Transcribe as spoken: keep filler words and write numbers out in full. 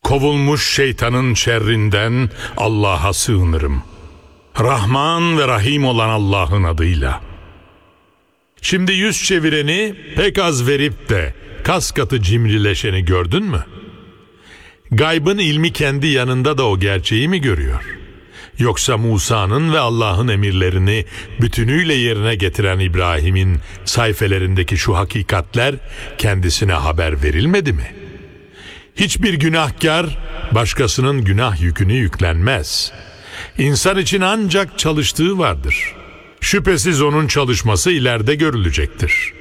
kovulmuş şeytanın şerrinden Allah'a sığınırım. Rahman ve Rahim olan Allah'ın adıyla. Şimdi yüz çevireni, pek az verip de kas katı cimrileşeni gördün mü? Gaybın ilmi kendi yanında da o gerçeği mi görüyor? Yoksa Musa'nın ve Allah'ın emirlerini bütünüyle yerine getiren İbrahim'in sayfelerindeki şu hakikatler kendisine haber verilmedi mi? Hiçbir günahkar başkasının günah yükünü yüklenmez. İnsan için ancak çalıştığı vardır. Şüphesiz onun çalışması ileride görülecektir.